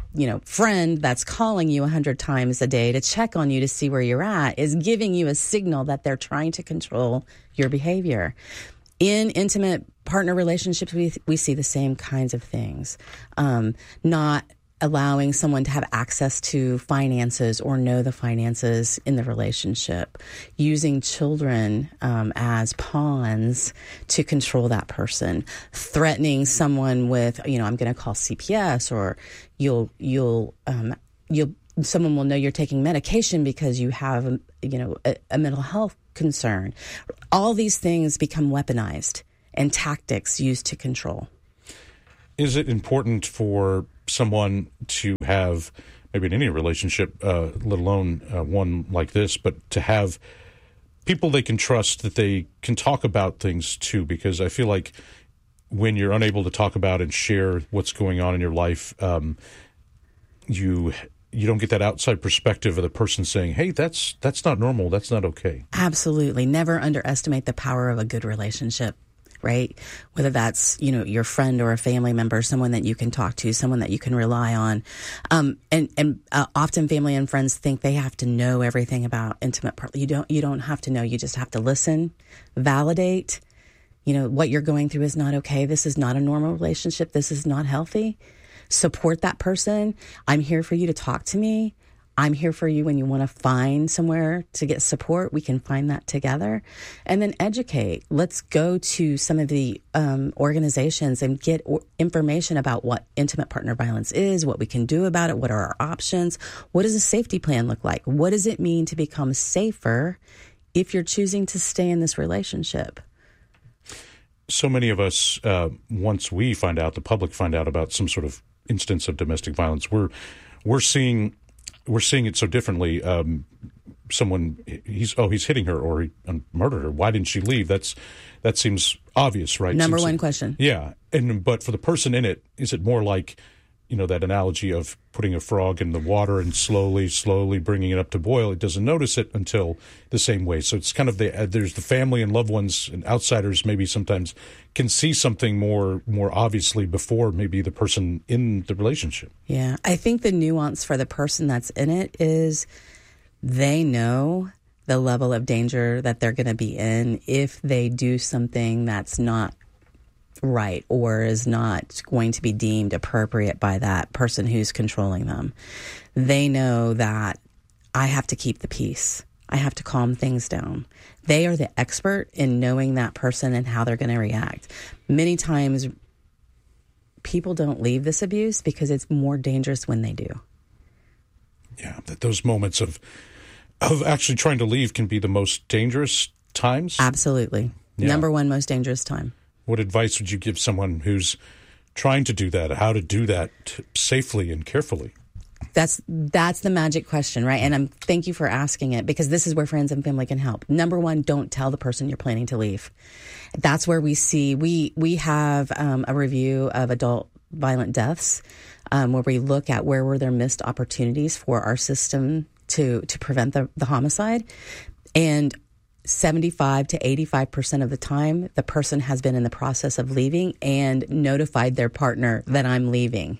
you know, friend that's calling you a hundred times a day to check on you to see where you're at is giving you a signal that they're trying to control your behavior. In intimate partner relationships, we we see the same kinds of things. Um, not allowing someone to have access to finances or know the finances in the relationship, using children um, as pawns to control that person, threatening someone with, you know, I'm going to call C P S, or you'll you'll um, you'll someone will know you're taking medication because you have, you know, a, a mental health concern. All these things become weaponized and tactics used to control. Is it important for someone to have, maybe in any relationship, uh, let alone uh, one like this, but to have people they can trust that they can talk about things to? Because I feel like when you're unable to talk about and share what's going on in your life, um, you you don't get that outside perspective of the person saying, hey, that's that's not normal, that's not okay. Absolutely. Never underestimate the power of a good relationship. Right? Whether that's, you know, your friend or a family member, someone that you can talk to, someone that you can rely on. Um, and and uh, often family and friends think they have to know everything about intimate part. You don't, you don't have to know. You just have to listen, validate, you know, what you're going through is not okay. This is not a normal relationship. This is not healthy. Support that person. I'm here for you to talk to me. I'm here for you when you want to find somewhere to get support. We can find that together. And then educate. Let's go to some of the um, organizations and get o- information about what intimate partner violence is, what we can do about it, what are our options, what does a safety plan look like? What does it mean to become safer if you're choosing to stay in this relationship? So many of us, uh, once we find out, the public find out about some sort of instance of domestic violence, we're we're seeing... We're seeing it so differently. Um, someone, he's oh, he's hitting her or he um, murdered her. Why didn't she leave? That's that seems obvious, right? Number seems one like, question. Yeah, and but for the person in it, is it more like, you know, that analogy of putting a frog in the water and slowly, slowly bringing it up to boil? It doesn't notice it until the same way. So it's kind of the uh, there's the family and loved ones and outsiders maybe sometimes can see something more more obviously before maybe the person in the relationship. Yeah, I think the nuance for the person that's in it is they know the level of danger that they're going to be in if they do something that's not right or is not going to be deemed appropriate by that person who's controlling them. They know that I have to keep the peace. I have to calm things down. They are the expert in knowing that person and how they're going to react. Many times people don't leave this abuse because it's more dangerous when they do. Yeah, that those moments of of actually trying to leave can be the most dangerous times. Absolutely. Yeah. Number one most dangerous time. What advice would you give someone who's trying to do that, how to do that safely and carefully? That's that's the magic question, right? And I'm thank you for asking it, because this is where friends and family can help. Number one, don't tell the person you're planning to leave. That's where we see, we, we have um, a review of adult violent deaths um, where we look at where were there missed opportunities for our system to, to prevent the, the homicide. And seventy-five to eighty-five percent of the time, the person has been in the process of leaving and notified their partner that I'm leaving.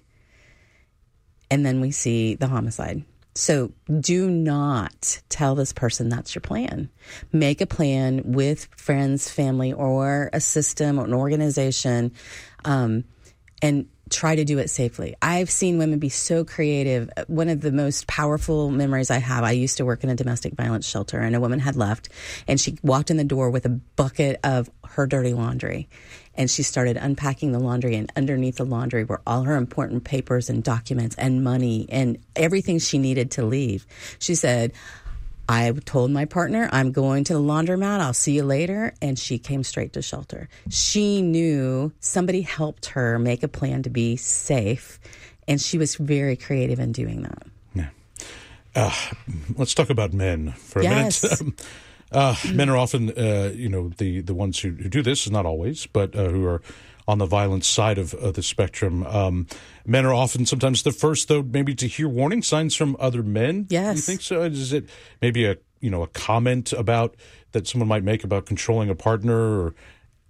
And then we see the homicide. So do not tell this person that's your plan. Make a plan with friends, family, or a system or an organization, um, and try to do it safely. I've seen women be so creative. One of the most powerful memories I have, I used to work in a domestic violence shelter, and a woman had left, and she walked in the door with a bucket of her dirty laundry. And she started unpacking the laundry, and underneath the laundry were all her important papers and documents and money and everything she needed to leave. She said, I told my partner, I'm going to the laundromat. I'll see you later. And she came straight to shelter. She knew somebody helped her make a plan to be safe, and she was very creative in doing that. Yeah. Uh, let's talk about men for a yes. minute. Uh, men are often, uh, you know, the, the ones who, who do this, not always, but uh, who are on the violent side of, of the spectrum. Um, men are often sometimes the first, though, maybe to hear warning signs from other men. Yes. You think so? Is it maybe a, you know, a comment about that someone might make about controlling a partner? Or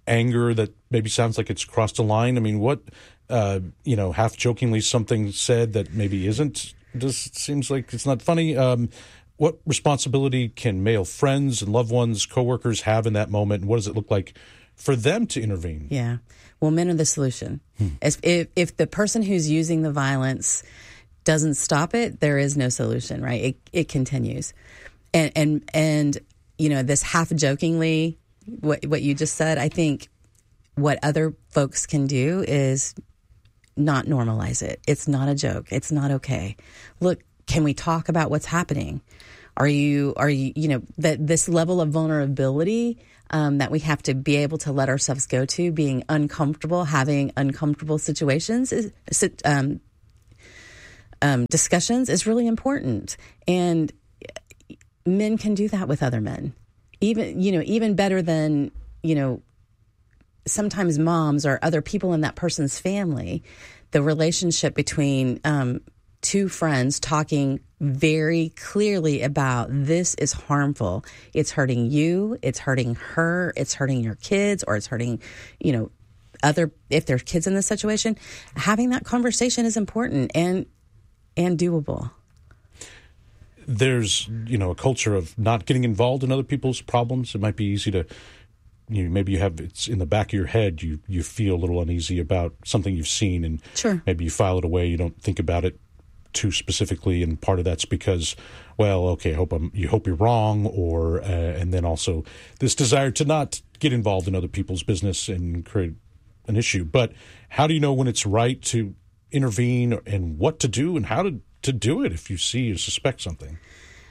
anger that maybe sounds like it's crossed a line? I mean, what, uh, you know, half jokingly something said that maybe isn't, just seems like it's not funny. Um, what responsibility can male friends and loved ones, coworkers have in that moment? And what does it look like for them to intervene? Yeah. Well, men are the solution. Hmm. If, if, if the person who's using the violence doesn't stop it, there is no solution, right? It, it continues. And, and, and, you know, this half jokingly, what, what you just said, I think what other folks can do is not normalize it. It's not a joke. It's not okay. Look, can we talk about what's happening? Are you, are you, you know, that this level of vulnerability um, that we have to be able to let ourselves go to, being uncomfortable, having uncomfortable situations, is, um, um, discussions is really important. And men can do that with other men, even, you know, even better than, you know, sometimes moms or other people in that person's family. The relationship between um, two friends talking very clearly about this is harmful. It's hurting you. It's hurting her. It's hurting your kids, or it's hurting, you know, other, if there's kids in this situation. Having that conversation is important and and doable. There's, you know, a culture of not getting involved in other people's problems. It might be easy to, you know, maybe you have, it's in the back of your head, you, you feel a little uneasy about something you've seen, and sure, maybe you file it away. You don't think about it too specifically, and part of that's because, well, okay, I hope I'm, you hope you're wrong, or uh, and then also this desire to not get involved in other people's business and create an issue. But how do you know when it's right to intervene, and what to do, and how to to do it if you see or suspect something?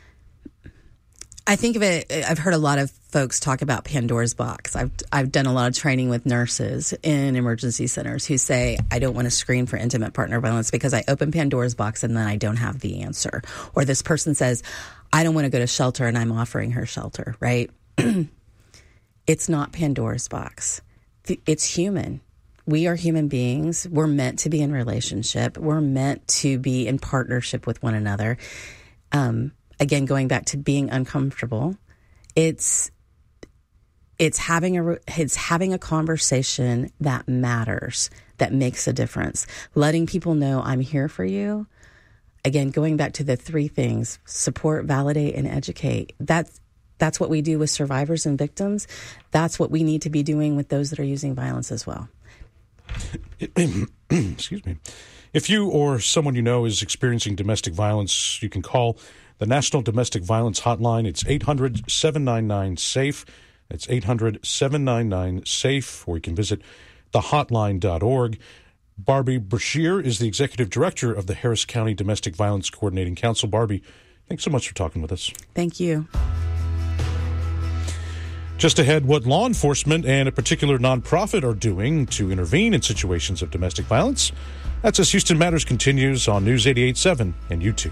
I think of it, I've heard a lot of folks talk about Pandora's box. I've I've done a lot of training with nurses in emergency centers who say, I don't want to screen for intimate partner violence because I open Pandora's box and then I don't have the answer. Or this person says, I don't want to go to shelter and I'm offering her shelter, right? It's not Pandora's box. It's human. We are human beings. We're meant to be in relationship. We're meant to be in partnership with one another. Um, again, going back to being uncomfortable, it's it's having a it's having a conversation that matters, that makes a difference. Letting people know I'm here for you. Again, going back to the three things: support, validate, and educate. That's that's what we do with survivors and victims. That's what we need to be doing with those that are using violence as well. Excuse me. If you or someone you know is experiencing domestic violence, you can call the National Domestic Violence Hotline. It's eight hundred, seven nine nine, SAFE. It's eight hundred, seven nine nine, SAFE, or you can visit the hotline dot org. Barbie Brashear is the Executive Director of the Harris County Domestic Violence Coordinating Council. Barbie, thanks so much for talking with us. Thank you. Just ahead, what law enforcement and a particular nonprofit are doing to intervene in situations of domestic violence. That's as Houston Matters continues on News eighty-eight point seven and YouTube.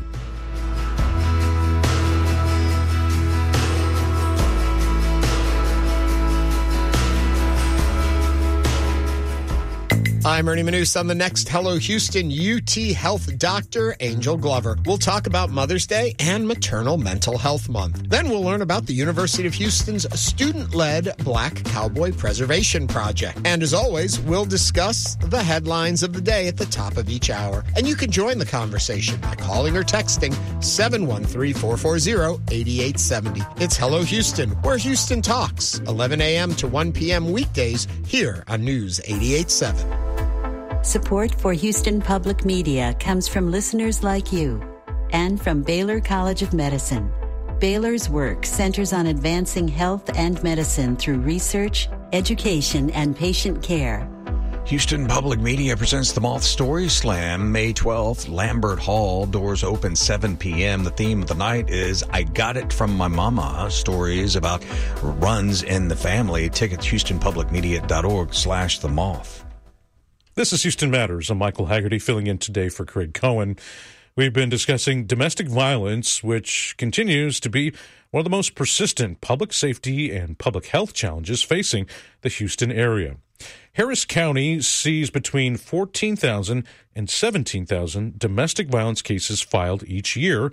I'm Ernie Manous. On the next Hello Houston, U T Health Doctor Angel Glover. We'll talk about Mother's Day and Maternal Mental Health Month. Then we'll learn about the University of Houston's student-led Black Cowboy Preservation Project. And as always, we'll discuss the headlines of the day at the top of each hour. And you can join the conversation by calling or texting seven one three, four four zero, eight eight seven zero. It's Hello Houston, where Houston talks, eleven a.m. to one p.m. weekdays here on News eighty-eight point seven. Support for Houston Public Media comes from listeners like you and from Baylor College of Medicine. Baylor's work centers on advancing health and medicine through research, education, and patient care. Houston Public Media presents the Moth Story Slam, May twelfth, Lambert Hall. Doors open seven p.m. The theme of the night is I Got It From My Mama. Stories about runs in the family. Tickets, houstonpublicmedia.org slash the moth. This is Houston Matters. I'm Michael Haggerty, filling in today for Craig Cohen. We've been discussing domestic violence, which continues to be one of the most persistent public safety and public health challenges facing the Houston area. Harris County sees between fourteen thousand and seventeen thousand domestic violence cases filed each year.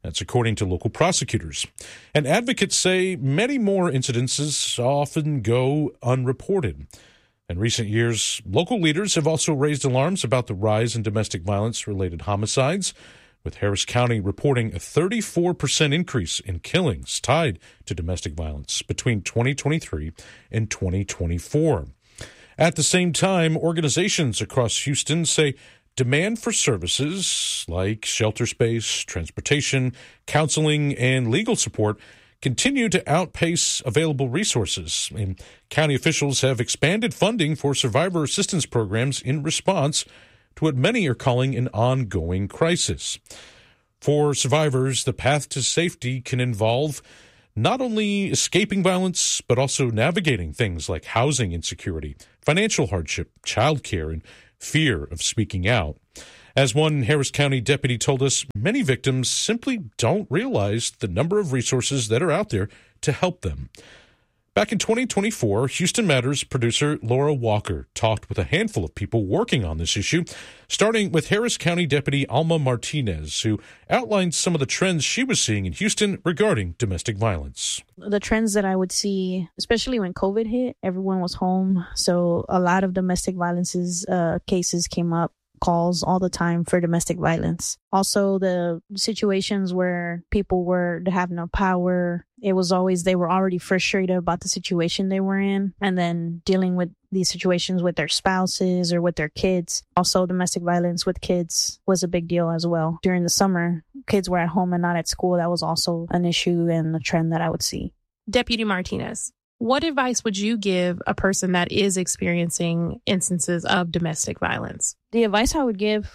That's according to local prosecutors. And advocates say many more incidences often go unreported. In recent years, local leaders have also raised alarms about the rise in domestic violence-related homicides, with Harris County reporting a thirty-four percent increase in killings tied to domestic violence between twenty twenty-three and twenty twenty-four. At the same time, organizations across Houston say demand for services like shelter space, transportation, counseling, and legal support continue to outpace available resources. And county officials have expanded funding for survivor assistance programs in response to what many are calling an ongoing crisis. For survivors, the path to safety can involve not only escaping violence, but also navigating things like housing insecurity, financial hardship, childcare, and fear of speaking out. As one Harris County deputy told us, many victims simply don't realize the number of resources that are out there to help them. Back in twenty twenty-four, Houston Matters producer Laura Walker talked with a handful of people working on this issue, starting with Harris County Deputy Alma Martinez, who outlined some of the trends she was seeing in Houston regarding domestic violence. The trends that I would see, especially when COVID hit, everyone was home. So a lot of domestic violences uh, cases came up. Calls all the time for domestic violence. Also, the situations where people were to have no power, it was always they were already frustrated about the situation they were in, and then dealing with these situations with their spouses or with their kids. Also, domestic violence with kids was a big deal as well. During the summer, kids were at home and not at school. That was also an issue and a trend that I would see. Deputy Martinez, what advice would you give a person that is experiencing instances of domestic violence? The advice I would give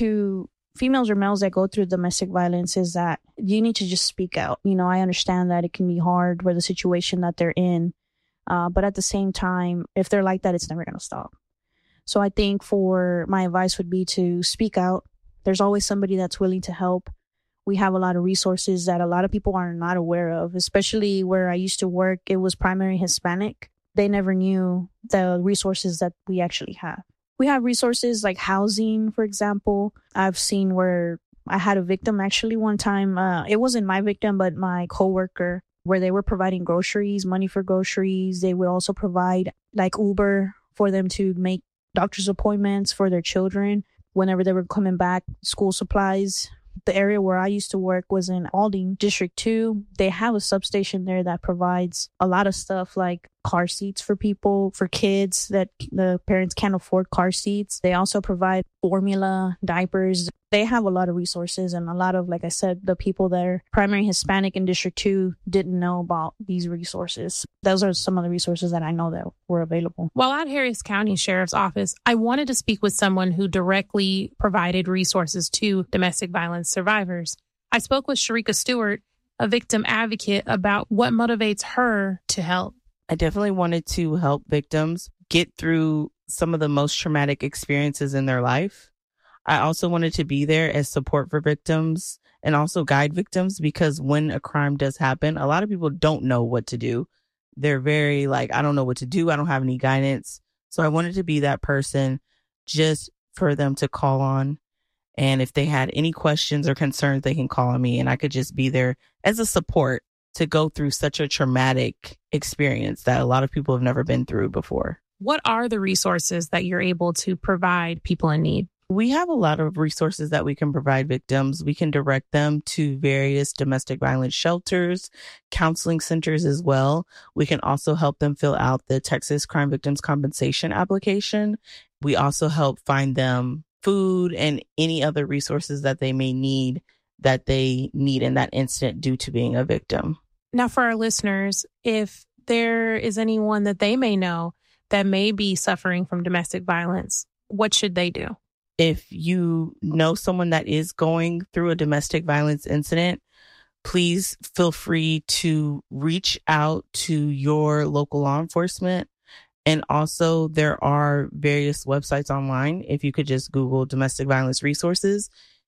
to females or males that go through domestic violence is that you need to just speak out. You know, I understand that it can be hard for the situation that they're in, uh, but at the same time, if they're like that, it's never going to stop. So I think for my advice would be to speak out. There's always somebody that's willing to help. We have a lot of resources that a lot of people are not aware of, especially where I used to work. It was primarily Hispanic. They never knew the resources that we actually have. We have resources like housing, for example. I've seen where I had a victim actually one time. Uh, it wasn't my victim, but my coworker, where they were providing groceries, money for groceries. They would also provide like Uber for them to make doctor's appointments for their children whenever they were coming back, school supplies. The area where I used to work was in Alding, District two. They have a substation there that provides a lot of stuff like car seats for people, for kids that the parents can't afford car seats. They also provide formula, diapers. They have a lot of resources, and a lot of, like I said, the people that are primary Hispanic in District two didn't know about these resources. Those are some of the resources that I know that were available. While at Harris County Sheriff's Office, I wanted to speak with someone who directly provided resources to domestic violence survivors. I spoke with Sharika Stewart, a victim advocate, about what motivates her to help. I definitely wanted to help victims get through some of the most traumatic experiences in their life. I also wanted to be there as support for victims and also guide victims, because when a crime does happen, a lot of people don't know what to do. They're very like, I don't know what to do. I don't have any guidance. So I wanted to be that person just for them to call on. And if they had any questions or concerns, they can call on me, and I could just be there as a support to go through such a traumatic experience that a lot of people have never been through before. What are the resources that you're able to provide people in need? We have a lot of resources that we can provide victims. We can direct them to various domestic violence shelters, counseling centers as well. We can also help them fill out the Texas Crime Victims Compensation application. We also help find them food and any other resources that they may need that they need in that instant due to being a victim. Now, for our listeners, if there is anyone that they may know that may be suffering from domestic violence, what should they do? If you know someone that is going through a domestic violence incident, please feel free to reach out to your local law enforcement. And also, there are various websites online. If you could just Google domestic violence resources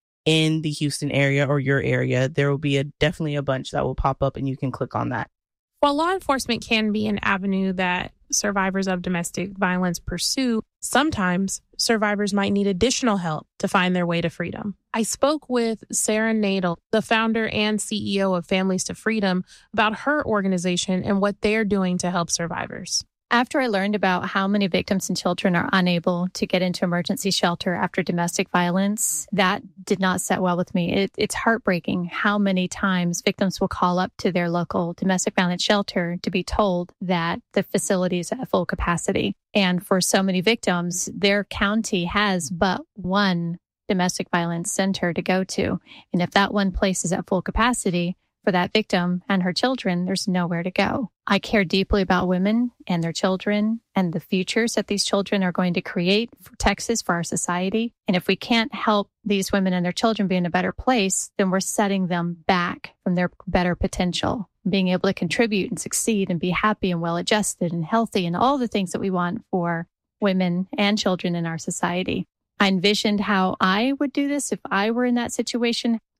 in the Houston area or your area, there will be a definitely a bunch that will pop up, and you can click on that. While law enforcement can be an avenue that survivors of domestic violence pursue, Sometimes survivors might need additional help to find their way to freedom. I spoke with Sarah Nadel, the founder and C E O of Families to Freedom, about her organization and what they're doing to help survivors. After I learned about how many victims and children are unable to get into emergency shelter after domestic violence, that did not set well with me. It, it's heartbreaking how many times victims will call up to their local domestic violence shelter to be told that the facility is at full capacity. And for so many victims, their county has but one domestic violence center to go to. And if that one place is at full capacity, for that victim and her children, there's nowhere to go. I care deeply about women and their children and the futures that these children are going to create for Texas, for our society. And if we can't help these women and their children be in a better place, then we're setting them back from their better potential, being able to contribute and succeed and be happy and well-adjusted and healthy and all the things that we want for women and children in our society. I envisioned how I would do this if I were in that situation.